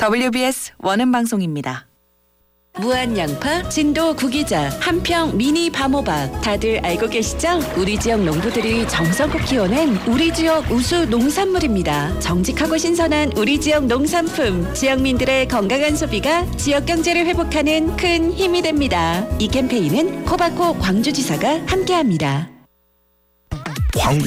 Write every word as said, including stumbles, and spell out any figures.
더블유비에스 원음 방송입니다. 무한 양파, 진도 구기자, 한평 미니 밤호박 다들 알고 계시죠? 우리 지역 농부들이 정성껏 키워낸 우리 지역 우수 농산물입니다. 정직하고 신선한 우리 지역 농산품, 지역민들의 건강한 소비가 지역 경제를 회복하는 큰 힘이 됩니다. 이 캠페인은 코바코 광주지사가 함께합니다. 광